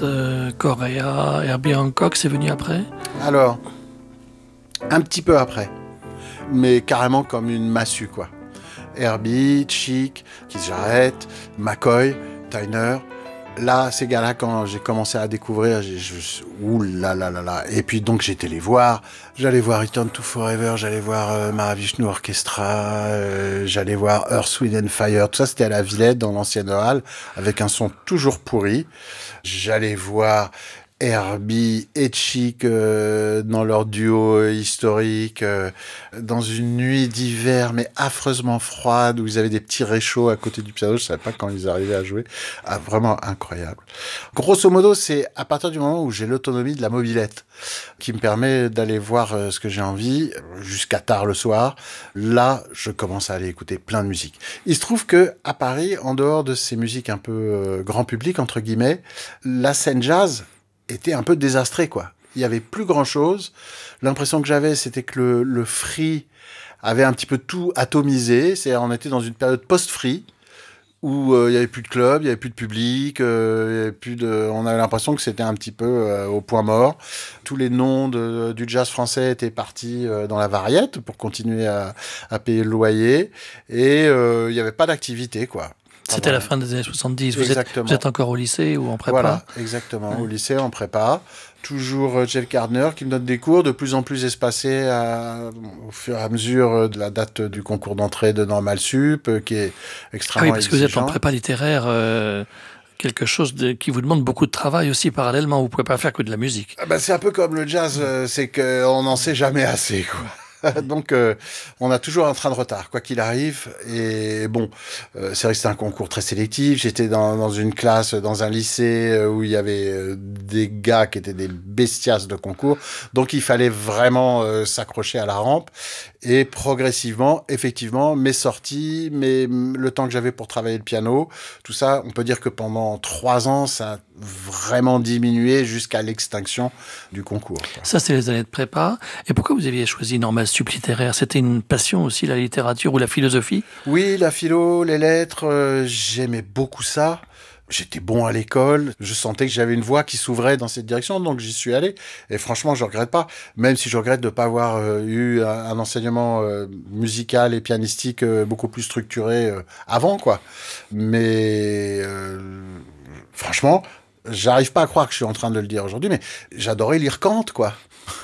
Correa, Herbie Hancock, c'est venu après? Alors, un petit peu après, mais carrément comme une massue, quoi. Herbie, Chic, Keith Jarrett, McCoy, Tyner. Là, ces gars-là, quand j'ai commencé à découvrir, ouh là là là là. Et puis donc j'étais les voir. J'allais voir Return to Forever, j'allais voir Mahavishnu Orchestra, j'allais voir Earth, Wind and Fire. Tout ça, c'était à la Villette, dans l'ancienne halle, avec un son toujours pourri. J'allais voir Herbie et Chic dans leur duo historique, dans une nuit d'hiver mais affreusement froide où ils avaient des petits réchauds à côté du piano, je savais pas quand ils arrivaient à jouer, vraiment incroyable. Grosso modo, c'est à partir du moment où j'ai l'autonomie de la mobilette qui me permet d'aller voir ce que j'ai envie jusqu'à tard le soir. Là, je commence à aller écouter plein de musique. Il se trouve que à Paris, en dehors de ces musiques un peu grand public entre guillemets, la scène jazz était un peu désastré, quoi. Il y avait plus grand chose. L'impression que j'avais, c'était que le free avait un petit peu tout atomisé. C'est-à-dire, on était dans une période post-free où il y avait plus de club, il y avait plus de public, il y avait plus de. On avait l'impression que c'était un petit peu au point mort. Tous les noms du jazz français étaient partis dans la variette pour continuer à payer le loyer, et il y avait pas d'activité, quoi. C'était la fin des années 70. Vous êtes encore au lycée ou en prépa? Voilà, exactement. Au lycée, en prépa. Toujours Jeff Gardner qui me donne des cours de plus en plus espacés au fur et à mesure de la date du concours d'entrée de Normal Sup, qui est extrêmement parce que vous êtes en prépa littéraire, quelque chose qui vous demande beaucoup de travail aussi parallèlement. Vous ne pouvez pas faire que de la musique. C'est un peu comme le jazz, c'est qu'on n'en sait jamais assez, quoi. Donc, on a toujours un train de retard, quoi qu'il arrive. Et bon, c'est vrai que c'était un concours très sélectif. J'étais dans une classe, dans un lycée où il y avait des gars qui étaient des bestias de concours. Donc, il fallait vraiment s'accrocher à la rampe. Et progressivement, effectivement, mes sorties, le temps que j'avais pour travailler le piano, tout ça, on peut dire que pendant 3 ans, ça a vraiment diminué jusqu'à l'extinction du concours, quoi. Ça, c'est les années de prépa. Et pourquoi vous aviez choisi Normal Sup littéraire? C'était une passion aussi, la littérature ou la philosophie? Oui, la philo, les lettres, j'aimais beaucoup ça. J'étais bon à l'école, je sentais que j'avais une voie qui s'ouvrait dans cette direction, donc j'y suis allé. Et franchement, je regrette pas, même si je regrette de ne pas avoir eu un enseignement musical et pianistique beaucoup plus structuré avant, quoi. Mais franchement, j'arrive pas à croire que je suis en train de le dire aujourd'hui, mais j'adorais lire Kant, quoi.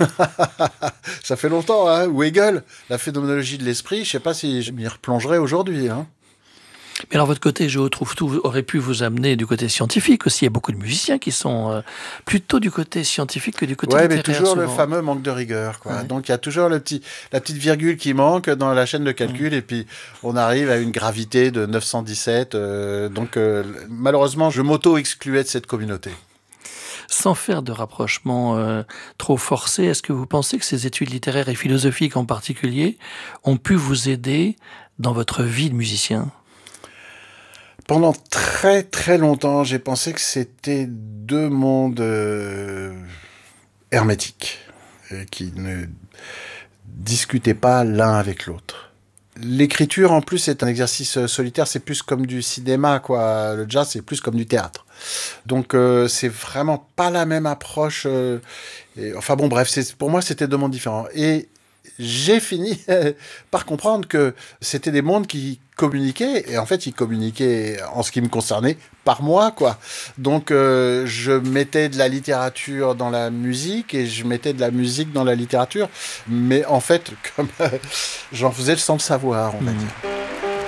Ça fait longtemps, hein. Ou Hegel, la phénoménologie de l'esprit, je sais pas si je m'y replongerai aujourd'hui, hein. Mais alors, votre côté, je trouve tout aurait pu vous amener du côté scientifique aussi. Il y a beaucoup de musiciens qui sont plutôt du côté scientifique que du côté littéraire. Ouais, mais toujours souvent. le fameux manque de rigueur, quoi. Ouais. Donc, il y a toujours la petite virgule qui manque dans la chaîne de calcul, et puis on arrive à une gravité de 917. Malheureusement, je m'auto-excluais de cette communauté. Sans faire de rapprochement trop forcé, est-ce que vous pensez que ces études littéraires et philosophiques en particulier ont pu vous aider dans votre vie de musicien? Pendant très très longtemps, j'ai pensé que c'était 2 mondes hermétiques qui ne discutaient pas l'un avec l'autre. L'écriture, en plus, est un exercice solitaire, c'est plus comme du cinéma, quoi. Le jazz, c'est plus comme du théâtre. Donc, c'est vraiment pas la même approche. Pour moi, c'était 2 mondes différents. Et j'ai fini par comprendre que c'était des mondes qui communiquaient, et en fait, ils communiquaient, en ce qui me concernait, par moi, quoi. Donc, je mettais de la littérature dans la musique, et je mettais de la musique dans la littérature, mais en fait, comme j'en faisais sans le savoir, on va dire.